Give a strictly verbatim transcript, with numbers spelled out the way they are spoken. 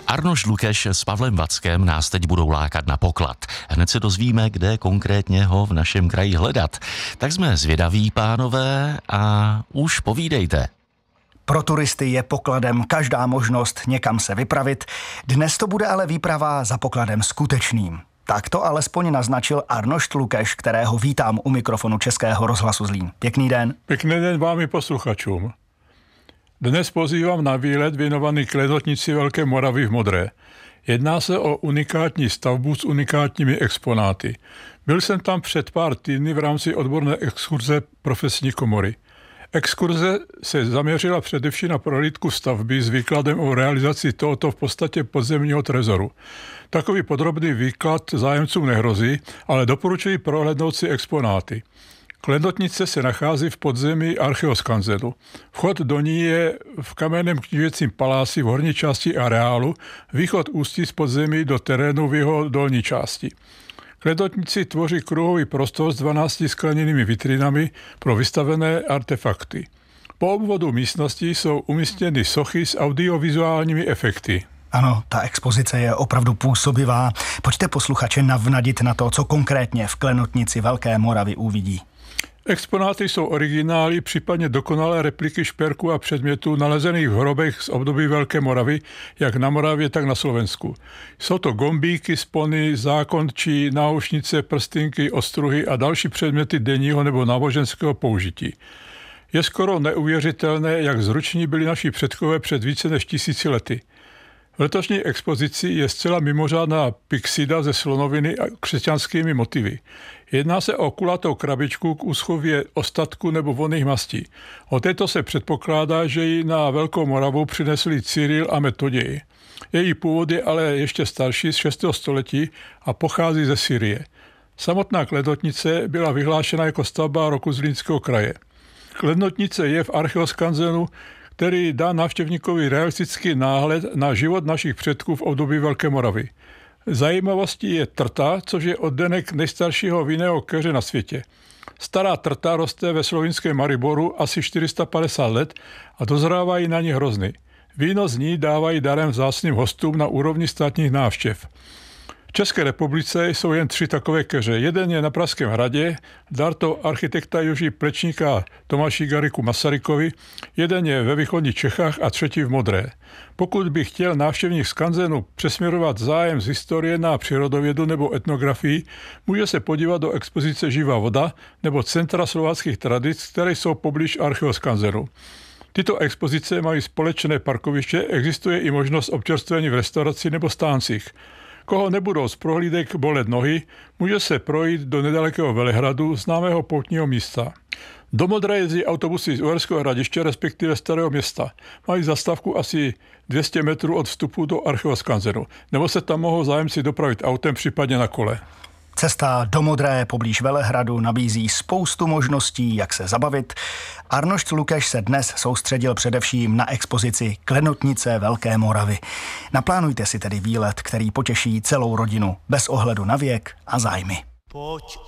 Arnošt Lukeš s Pavlem Vackem nás teď budou lákat na poklad. Hned se dozvíme, kde konkrétně ho v našem kraji hledat. Tak jsme zvědaví, pánové, a už povídejte. Pro turisty je pokladem každá možnost někam se vypravit. Dnes to bude ale výprava za pokladem skutečným. Tak to alespoň naznačil Arnošt Lukeš, kterého vítám u mikrofonu Českého rozhlasu Zlín. Pěkný den. Pěkný den vám i posluchačům. Dnes pozývám na výlet věnovaný klenotnici Velké Moravy v Modré. Jedná se o unikátní stavbu s unikátními exponáty. Byl jsem tam před pár týdny v rámci odborné exkurze profesní komory. Exkurze se zaměřila především na prohlídku stavby s výkladem o realizaci tohoto v podstatě podzemního trezoru. Takový podrobný výklad zájemcům nehrozí, ale doporučuji prohlédnout si exponáty. Klenotnice se nachází v podzemí archeoskanzenu. Vchod do ní je v kamenném knížecím paláci v horní části areálu, východ ústí z podzemí do terénu v jeho dolní části. Klenotnici tvoří kruhový prostor s dvanácti skleněnými vitrinami pro vystavené artefakty. Po obvodu místnosti jsou umístěny sochy s audiovizuálními efekty. Ano, ta expozice je opravdu působivá. Pojďte posluchače navnadit na to, co konkrétně v klenotnici Velké Moravy uvidí. Exponáty jsou originály, případně dokonalé repliky šperků a předmětů nalezených v hrobech z období Velké Moravy, jak na Moravě, tak na Slovensku. Jsou to gombíky, spony, zákončí, náušnice, prstinky, ostruhy a další předměty denního nebo náboženského použití. Je skoro neuvěřitelné, jak zruční byli naši předkové před více než tisíci lety. V letošní expozici je zcela mimořádná pyxida ze slonoviny a křesťanskými motivy. Jedná se o kulatou krabičku k úschově ostatku nebo vonných mastí. O této se předpokládá, že ji na Velkou Moravu přinesli Cyril a Metoděj. Její původ je ale ještě starší z šestého století a pochází ze Syrie. Samotná klenotnice byla vyhlášena jako stavba roku Zlínského kraje. Klenotnice je v archeoskanzenu, který dá návštěvníkovi realistický náhled na život našich předků v období Velké Moravy. Zajímavostí je trta, což je oddenek nejstaršího vinného keře na světě. Stará trta roste ve slovinském Mariboru asi čtyři sta padesát let a dozrávají na ní hrozny. Víno z ní dávají darem vzácným hostům na úrovni státních návštěv. V České republice jsou jen tři takové keře. Jeden je na Pražském hradě, dar to architekta Joží Plečníka a Tomáši Garrigu Masarykovi, jeden je ve východních Čechách a třetí v Modré. Pokud by chtěl návštěvník skanzenu přesměrovat zájem z historie na přírodovědu nebo etnografii, může se podívat do expozice Živá voda nebo Centra slováckých tradic, které jsou poblíž archeoskanzenu. Tyto expozice mají společné parkoviště, existuje i možnost občerstvení v restauraci nebo stáncích. Koho nebudou z prohlídek bolet nohy, může se projít do nedalekého Velehradu, známého poutního místa. Do Modré jezdí autobusy z Uherského Hradiště, respektive Starého Města. Mají zastávku asi dvě stě metrů od vstupu do archeoskanzenu, nebo se tam mohou zájemci dopravit autem, případně na kole. Cesta do Modré poblíž Velehradu nabízí spoustu možností, jak se zabavit. Arnošt Lukeš se dnes soustředil především na expozici Klenotnice Velké Moravy. Naplánujte si tedy výlet, který potěší celou rodinu, bez ohledu na věk a zájmy. Pojď